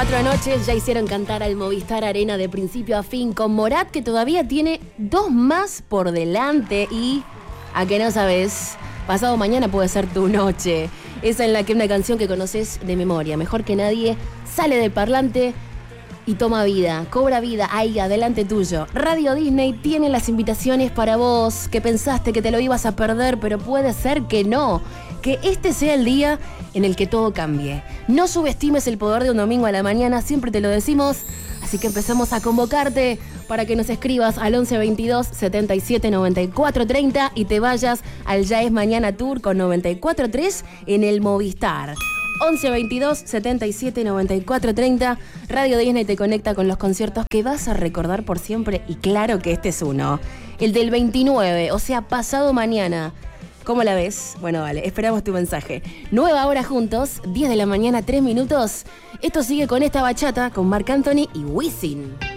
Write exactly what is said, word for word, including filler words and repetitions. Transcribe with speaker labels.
Speaker 1: Cuatro noches ya hicieron cantar al Movistar Arena de principio a fin con Morat, que todavía tiene dos más por delante. Y, a que no sabes, pasado mañana puede ser tu noche. Esa en la que una canción que conoces de memoria, mejor que nadie, sale del parlante y toma vida, cobra vida ahí, adelante tuyo. Radio Disney tiene las invitaciones para vos, que pensaste que te lo ibas a perder, pero puede ser que no. Que este sea el día en el que todo cambie. No subestimes el poder de un domingo a la mañana, siempre te lo decimos. Así que empezamos a convocarte para que nos escribas al once veintidós setenta y siete noventa y cuatro treinta y te vayas al Ya es Mañana Tour con noventa y cuatro tres en el Movistar. once veintidós setenta y siete noventa y cuatro treinta. Radio Disney te conecta con los conciertos que vas a recordar por siempre, y claro que este es uno. El del veintinueve, o sea, pasado mañana. ¿Cómo la ves? Bueno, vale, esperamos tu mensaje. Nueva hora juntos, diez de la mañana, tres minutos. Esto sigue con esta bachata con Marc Anthony y Wisin.